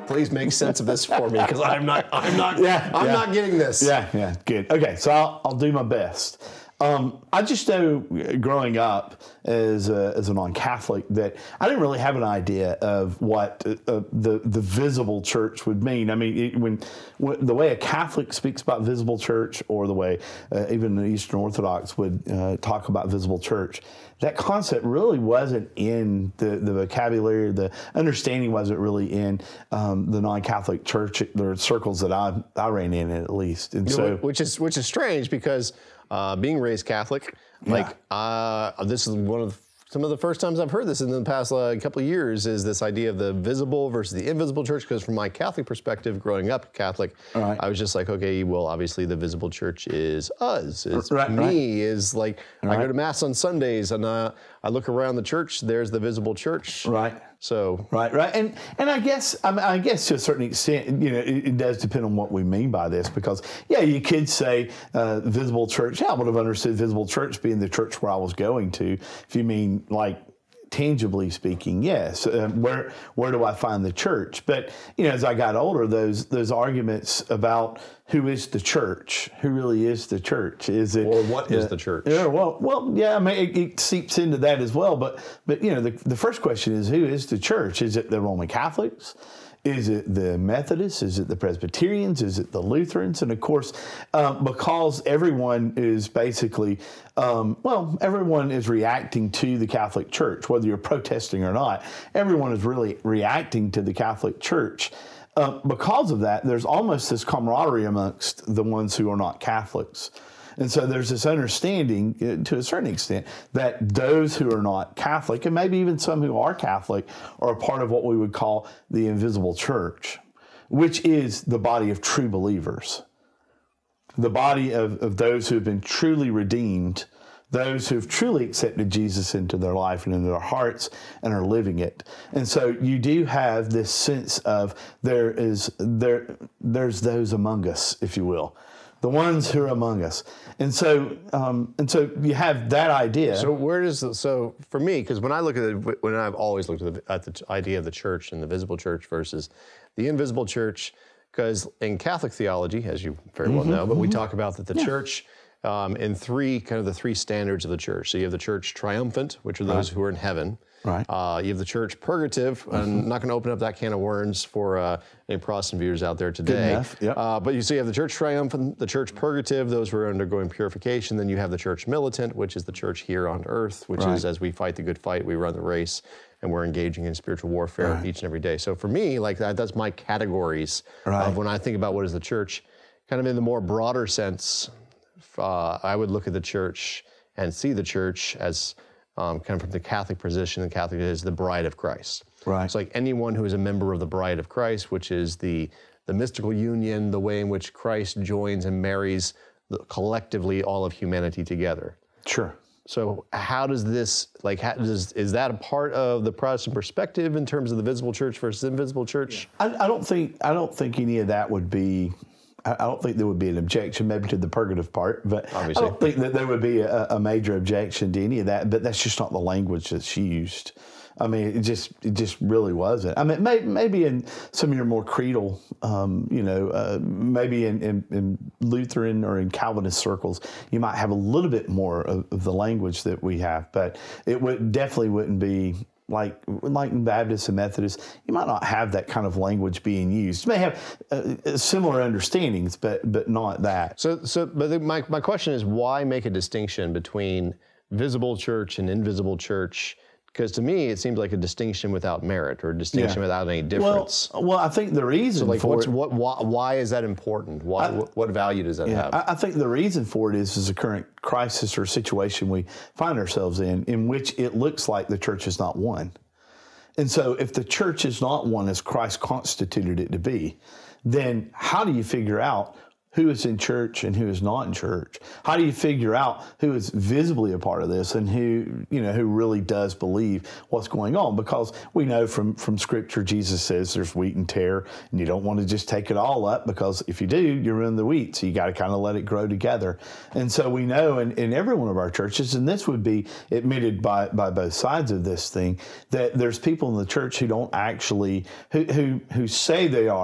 please make sense of this for me, because I'm not getting this. Yeah, good. Okay, so I'll do my best. I just know growing up as a non-Catholic that I didn't really have an idea of what the visible church would mean. I mean, when the way a Catholic speaks about visible church, or the way even the Eastern Orthodox would talk about visible church, that concept really wasn't in the vocabulary. The understanding wasn't really in the non-Catholic church, the circles that I ran in, at least. And so, which is strange, because being raised Catholic, this is some of the first times I've heard this in the past couple of years, is this idea of the visible versus the invisible church. Because from my Catholic perspective, growing up Catholic, I was just like, okay, well, obviously the visible church is us, is me, is like, I go to Mass on Sundays, and I look around the church, there's the visible church. Right. So and I guess to a certain extent, it does depend on what we mean by this, because you could say visible church. I would have understood visible church being the church where I was going to. If you mean like tangibly speaking, yes. Where do I find the church? But as I got older, those arguments about who is the church, who really is the church, is it, or what is the church? Yeah, I mean, it seeps into that as well. But the first question is, who is the church? Is it the Roman Catholics? Is it the Methodists? Is it the Presbyterians? Is it the Lutherans? And of course, because everyone is basically, everyone is reacting to the Catholic Church, whether you're protesting or not. Everyone is really reacting to the Catholic Church. Because of that, there's almost this camaraderie amongst the ones who are not Catholics. And so there's this understanding, to a certain extent, that those who are not Catholic, and maybe even some who are Catholic, are a part of what we would call the invisible church, which is the body of true believers, the body of those who have been truly redeemed, those who have truly accepted Jesus into their life and into their hearts and are living it. And so you do have this sense of there's those among us, if you will. The ones who are among us, and so you have that idea. So for me, because when I look at when I've always looked at the idea of the church and the visible church versus the invisible church, because in Catholic theology, as you very well know, but we talk about that the church in the three standards of the church. So you have the church triumphant, which are those who are in heaven. Right. You have the church purgative. I'm not going to open up that can of worms for any Protestant viewers out there today. Good enough. Yep. But you see, you have the church triumphant, the church purgative, those who are undergoing purification. Then you have the church militant, which is the church here on earth, which is as we fight the good fight, we run the race, and we're engaging in spiritual warfare each and every day. So for me, like that's my categories of when I think about what is the church. Kind of in the more broader sense, I would look at the church and see the church as kind of from the Catholic position. The Catholic is the bride of Christ. Right. It's like anyone who is a member of the bride of Christ, which is the mystical union, the way in which Christ joins and marries collectively all of humanity together. Sure. So how does this, is that a part of the Protestant perspective in terms of the visible church versus invisible church? I don't think any of that would be. I don't think there would be an objection, maybe to the purgative part, but obviously. I don't think that there would be a major objection to any of that. But that's just not the language that's used. I mean, it just really wasn't. I mean, maybe in some of your more creedal, maybe in Lutheran or in Calvinist circles, you might have a little bit more of the language that we have, but it definitely wouldn't be. Like in Baptists and Methodists, you might not have that kind of language being used. You may have similar understandings, but not that. But my question is, why make a distinction between visible church and invisible church? Because to me, it seems like a distinction without merit, or a distinction without any difference. Well, I think the reason why is that important? What value does that have? I think the reason for it is a current crisis or situation we find ourselves in which it looks like the church is not one. And so if the church is not one as Christ constituted it to be, then how do you figure out who is in church and who is not in church? How do you figure out who is visibly a part of this and who really does believe what's going on? Because we know from Scripture, Jesus says there's wheat and tare, and you don't want to just take it all up, because if you do, you ruin the wheat. So you got to kind of let it grow together. And so we know in every one of our churches, and this would be admitted by both sides of this thing, that there's people in the church who don't actually, who say they are